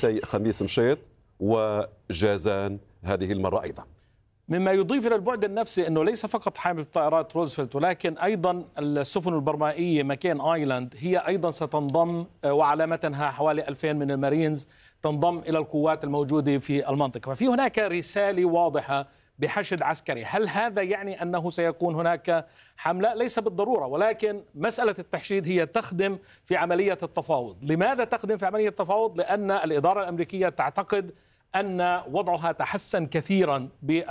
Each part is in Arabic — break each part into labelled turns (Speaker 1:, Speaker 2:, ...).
Speaker 1: معركتي خميس مشيط وجازان هذه المرة أيضا.
Speaker 2: مما يضيف إلى البعد النفسي أنه ليس فقط حامل طائرات روزفلت، ولكن أيضا السفن البرمائية ماكين آيلاند هي أيضا ستنضم، وعلامتها حوالي 2000 من المارينز تنضم إلى القوات الموجودة في المنطقة. ففي هناك رسالة واضحة بحشد عسكري. هل هذا يعني أنه سيكون هناك حملة؟ ليس بالضرورة، ولكن مسألة التحشيد هي تخدم في عملية التفاوض. لماذا تخدم في عملية التفاوض؟ لأن الإدارة الأمريكية تعتقد أن وضعها تحسن كثيرا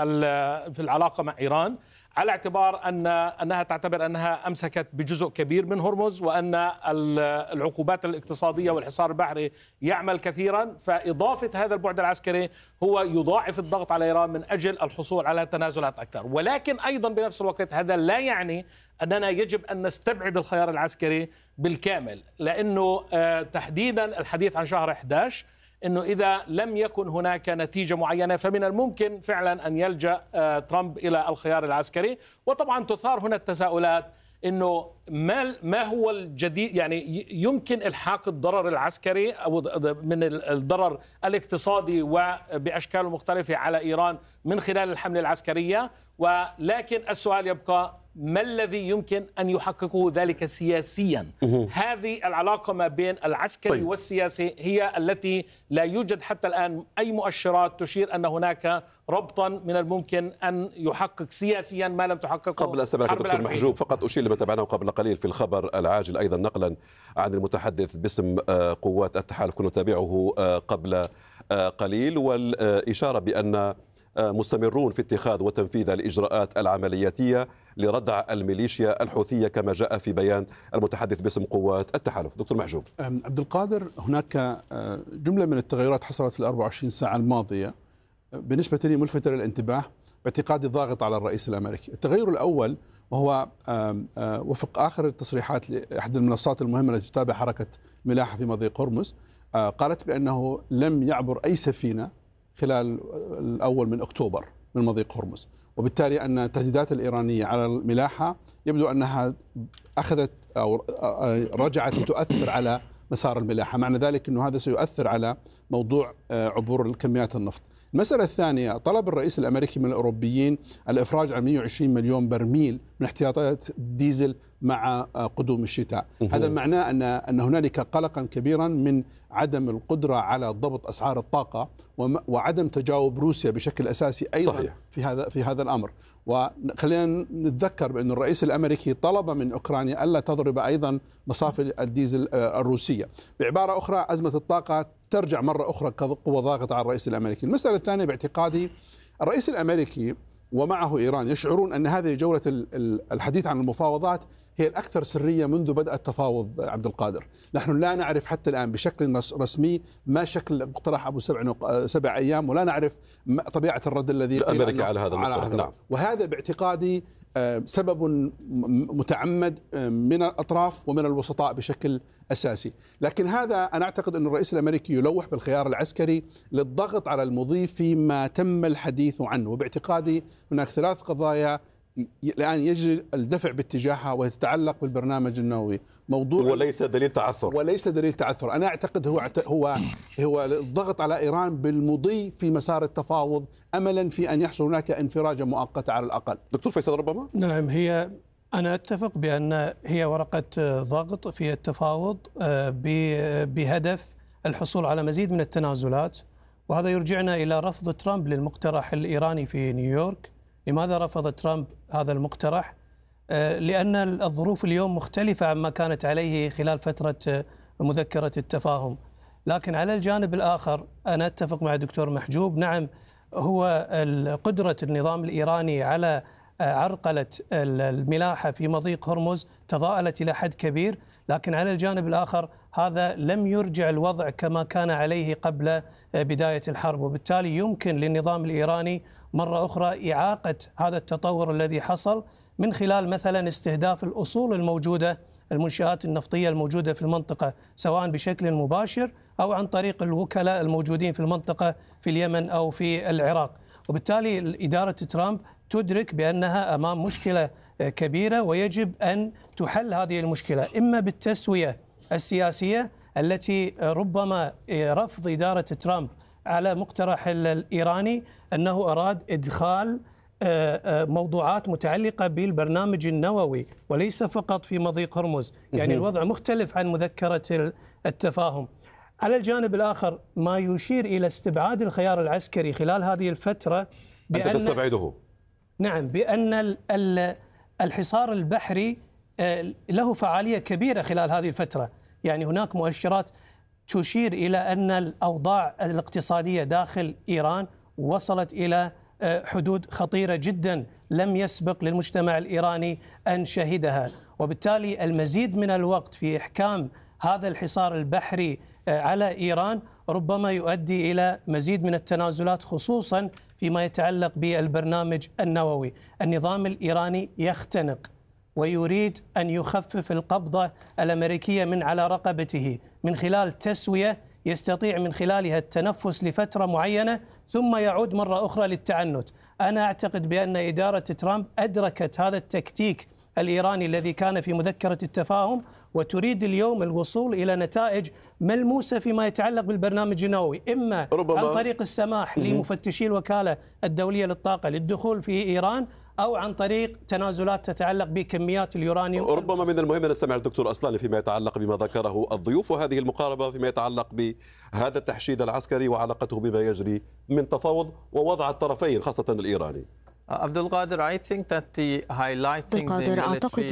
Speaker 2: في العلاقة مع إيران، على اعتبار أنها تعتبر أنها أمسكت بجزء كبير من هرمز، وأن العقوبات الاقتصادية والحصار البحري يعمل كثيرا. فإضافة هذا البعد العسكري هو يضاعف الضغط على إيران من أجل الحصول على تنازلات أكثر. ولكن أيضا بنفس الوقت هذا لا يعني أننا يجب أن نستبعد الخيار العسكري بالكامل، لأنه تحديدا الحديث عن شهر 11 أنه إذا لم يكن هناك نتيجة معينة فمن الممكن فعلا أن يلجأ ترامب إلى الخيار العسكري. وطبعا تثار هنا التساؤلات أنه ما هو الجديد، يعني يمكن إلحاق الضرر العسكري أو من الضرر الاقتصادي وبأشكال مختلفة على إيران من خلال الحملة العسكرية، ولكن السؤال يبقى: ما الذي يمكن أن يحققه ذلك سياسيا؟ هذه العلاقة ما بين العسكري والسياسي هي التي لا يوجد حتى الآن أي مؤشرات تشير أن هناك ربطا من الممكن أن يحقق سياسيا ما لم تحققه.
Speaker 1: قبل أسابيع دكتور محجوب، فقط أشير لما تابعناه قبل قليل في الخبر العاجل أيضا نقلا عن المتحدث باسم قوات التحالف كنا نتابعه قبل قليل، والإشارة بأن مستمرون في اتخاذ وتنفيذ الإجراءات العملياتية لردع الميليشيا الحوثية كما جاء في بيان المتحدث باسم قوات التحالف. دكتور محجوب.
Speaker 3: عبد القادر، هناك جملة من التغيرات حصلت في 24 ساعة الماضية بالنسبة لي ملفتة للانتباه باعتقادي ضاغط على الرئيس الأمريكي. التغير الأول وهو وفق آخر التصريحات لأحد المنصات المهمة التي تتابع حركة ملاحة في مضيق هرمز، قالت بأنه لم يعبر أي سفينة خلال الأول من أكتوبر من مضيق هرمز، وبالتالي أن التهديدات الإيرانية على الملاحة يبدو أنها أخذت أو رجعت لتؤثر على مسار الملاحة. معنى ذلك أنه هذا سيؤثر على موضوع عبور الكميات النفط. المسألة الثانية، طلب الرئيس الأمريكي من الأوروبيين الإفراج عن 120 مليون برميل من احتياطات الديزل مع قدوم الشتاء. هذا معناه أن هنالك قلقا كبيرا من عدم القدرة على ضبط أسعار الطاقة وعدم تجاوب روسيا بشكل أساسي أيضا صحيح. في هذا الأمر. وخلينا نتذكر بأن الرئيس الأمريكي طلب من أوكرانيا ألا تضرب أيضا مصافي الديزل الروسية. بعبارة أخرى، أزمة الطاقة ترجع مرة أخرى كقوة ضاغطة على الرئيس الأمريكي. المسألة الثانية باعتقادي الرئيس الأمريكي ومعه إيران يشعرون أن هذه جولة الحديث عن المفاوضات هي الأكثر سرية منذ بدأ التفاوض. عبد القادر، نحن لا نعرف حتى الآن بشكل رسمي ما شكل مقترح أبو 7 أيام، ولا نعرف طبيعة الرد الذي
Speaker 1: أمريكا على هذا المقترح. نعم.
Speaker 3: وهذا باعتقادي سبب متعمد من الأطراف ومن الوسطاء بشكل أساسي. لكن هذا أنا أعتقد أن الرئيس الأمريكي يلوح بالخيار العسكري للضغط على المضي فيما تم الحديث عنه. وباعتقادي هناك 3 قضايا الآن يجري الدفع باتجاهها وتتعلق بالبرنامج النووي. موضوع
Speaker 1: وليس دليل تعثر. أنا أعتقد هو الضغط على إيران بالمضي في مسار التفاوض أملا في أن يحصل هناك انفراجة مؤقتة على الأقل. دكتور فيصل ربما؟
Speaker 4: نعم، أنا أتفق بأن هي ورقة ضغط في التفاوض بهدف الحصول على مزيد من التنازلات، وهذا يرجعنا إلى رفض ترامب للمقترح الإيراني في نيويورك. لماذا رفض ترامب هذا المقترح؟ لأن الظروف اليوم مختلفة عما كانت عليه خلال فترة مذكرة التفاهم. لكن على الجانب الآخر أنا أتفق مع الدكتور محجوب، نعم هو قدرة النظام الإيراني على عرقلة الملاحة في مضيق هرمز تضاءلت إلى حد كبير، لكن على الجانب الآخر هذا لم يرجع الوضع كما كان عليه قبل بداية الحرب، وبالتالي يمكن للنظام الإيراني مرة أخرى إعاقة هذا التطور الذي حصل من خلال مثلا استهداف الأصول الموجودة، المنشآت النفطية الموجودة في المنطقة، سواء بشكل مباشر أو عن طريق الوكلاء الموجودين في المنطقة في اليمن أو في العراق. وبالتالي إدارة ترامب تدرك بأنها أمام مشكلة كبيرة ويجب أن تحل هذه المشكلة إما بالتسوية السياسية التي ربما رفض إدارة ترامب على مقترح الإيراني أنه أراد إدخال موضوعات متعلقة بالبرنامج النووي وليس فقط في مضيق هرمز. يعني الوضع مختلف عن مذكرة التفاهم. على الجانب الآخر ما يشير إلى استبعاد الخيار العسكري خلال هذه الفترة
Speaker 1: أنت تستبعده؟
Speaker 4: نعم، بأن الحصار البحري له فعالية كبيرة خلال هذه الفترة. يعني هناك مؤشرات تشير إلى أن الأوضاع الاقتصادية داخل إيران وصلت إلى حدود خطيرة جدا لم يسبق للمجتمع الإيراني أن شهدها، وبالتالي المزيد من الوقت في إحكام هذا الحصار البحري على إيران ربما يؤدي إلى مزيد من التنازلات، خصوصا فيما يتعلق بالبرنامج النووي. النظام الإيراني يختنق ويريد أن يخفف القبضة الأمريكية من على رقبته من خلال تسوية يستطيع من خلالها التنفس لفترة معينة ثم يعود مرة أخرى للتعنت. أنا أعتقد بأن إدارة ترامب أدركت هذا التكتيك الإيراني الذي كان في مذكرة التفاهم، وتريد اليوم الوصول إلى نتائج ملموسة فيما يتعلق بالبرنامج النووي، إما عن طريق السماح لمفتشي الوكالة الدولية للطاقة للدخول في إيران، أو عن طريق تنازلات تتعلق بكميات اليورانيوم.
Speaker 1: ربما من المهم أن نستمع الدكتور أصلاني فيما يتعلق بما ذكره الضيوف وهذه المقاربة فيما يتعلق بهذا التحشيد العسكري وعلاقته بما يجري من تفاوض ووضع الطرفين خاصة الإيراني.
Speaker 5: عبد القادر،
Speaker 6: أعتقد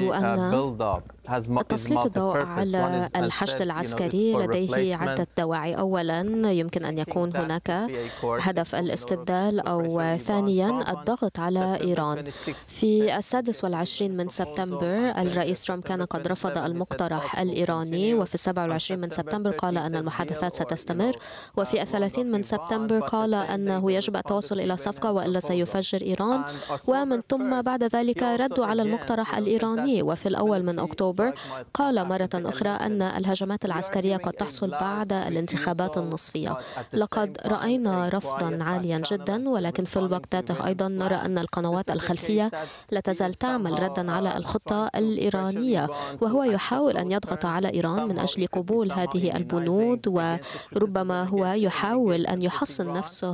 Speaker 6: أن تسليط الضوء على الحشد العسكري لديه عدة دواعي. أولا، يمكن أن يكون هناك هدف الاستبدال، أو ثانيا الضغط على إيران. في 26 من سبتمبر الرئيس ترامب كان قد رفض المقترح الإيراني، وفي 27 من سبتمبر قال أن المحادثات ستستمر، وفي 30 من سبتمبر قال أنه يجب التوصل إلى صفقة وإلا سيفجر إيران، ومن ثم بعد ذلك ردوا على المقترح الإيراني. وفي الأول من أكتوبر قال مرة أخرى أن الهجمات العسكرية قد تحصل بعد الانتخابات النصفية. لقد رأينا رفضا عاليا جدا، ولكن في الوقت ذاته أيضا نرى أن القنوات الخلفية لا تزال تعمل ردا على الخطة الإيرانية، وهو يحاول أن يضغط على إيران من أجل قبول هذه البنود، وربما هو يحاول أن يحصن نفسه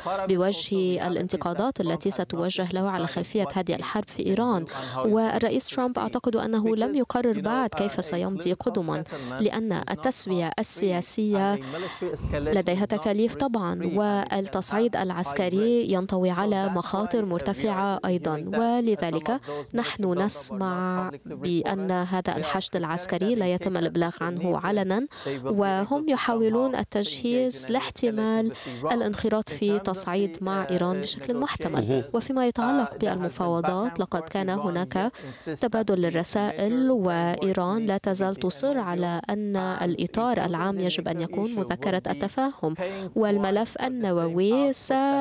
Speaker 6: بوجه الانتقادات التي ستواجه له على خلفية هذه الحرب في إيران. والرئيس ترامب أعتقد أنه لم يقرر بعد كيف سيمضي قدما، لأن التسوية السياسية لديها تكاليف طبعا، والتصعيد العسكري ينطوي على مخاطر مرتفعة أيضا. ولذلك نحن نسمع بأن هذا الحشد العسكري لا يتم الإبلاغ عنه علنا، وهم يحاولون التجهيز لاحتمال الانخراط في تصعيد مع إيران بشكل محتمل. وفيما يتعلق بالمفاوضات، لقد كان هناك تبادل للرسائل، وإيران لا تزال تصر على أن الإطار العام يجب أن يكون مذكرة التفاهم، والملف النووي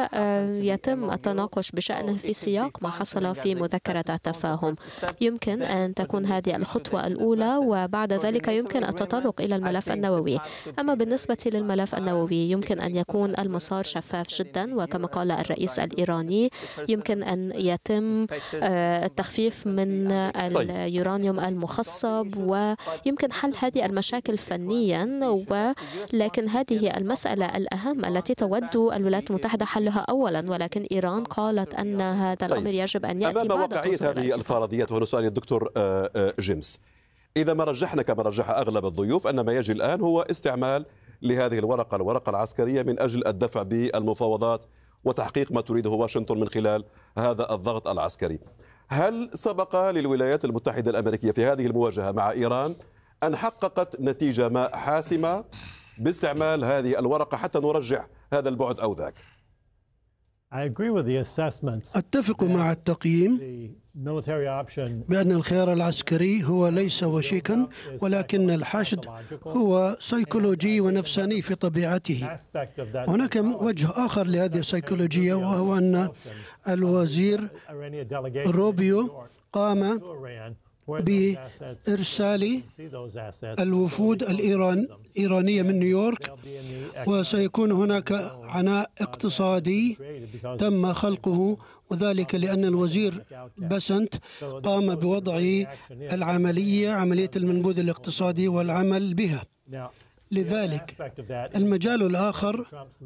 Speaker 6: سيتم التناقش بشأنه في سياق ما حصل في مذكرة التفاهم. يمكن أن تكون هذه الخطوة الأولى، وبعد ذلك يمكن التطرق إلى الملف النووي. أما بالنسبة للملف النووي يمكن أن يكون المسار شفاف جدا، وكما قال الرئيس الإيراني يمكن أن يتم التخفيف من اليورانيوم المخصب، ويمكن حل هذه المشاكل فنيا. ولكن هذه المسألة الأهم التي تود الولايات المتحدة حلها أولا، ولكن إيران قالت أن هذا الأمر يجب أن يأتي
Speaker 1: أمام
Speaker 6: بعد
Speaker 1: واقعية هذه الفرضيات. وهنا سؤالي الدكتور جيمس، إذا ما رجحنا كما رجح أغلب الضيوف أن ما يجري الآن هو استعمال لهذه الورقة العسكرية من أجل الدفع بالمفاوضات وتحقيق ما تريده واشنطن من خلال هذا الضغط العسكري، هل سبق للولايات المتحدة الأمريكية في هذه المواجهة مع إيران أن حققت نتيجة ما حاسمة باستعمال هذه الورقة حتى نرجح هذا البعد أو ذاك؟
Speaker 7: أتفق مع التقييم بأن الخيار العسكري هو ليس وشيكا، ولكن الحشد هو سيكولوجي ونفساني في طبيعته. هناك وجه آخر لهذه السيكولوجية، وهو أن الوزير روبيو قام بإرسال الوفود الإيرانية من نيويورك، وسيكون هناك عناء اقتصادي تم خلقه، وذلك لأن الوزير بسنت قام بوضع عملية المنبوذ الاقتصادي والعمل بها. لذلك المجال الآخر